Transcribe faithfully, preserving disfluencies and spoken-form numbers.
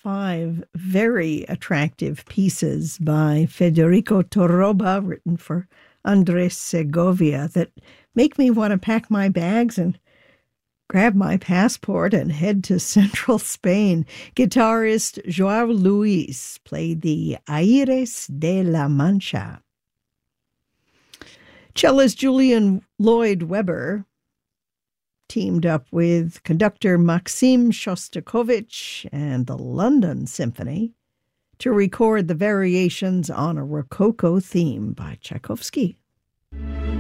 five very attractive pieces by Federico Torroba, written for Andres Segovia, that make me want to pack my bags and grab my passport and head to central Spain. Guitarist Joao Luis played the Aires de la Mancha. Cellist Julian Lloyd Webber teamed up with conductor Maxim Shostakovich and the London Symphony to record the variations on a Rococo theme by Tchaikovsky.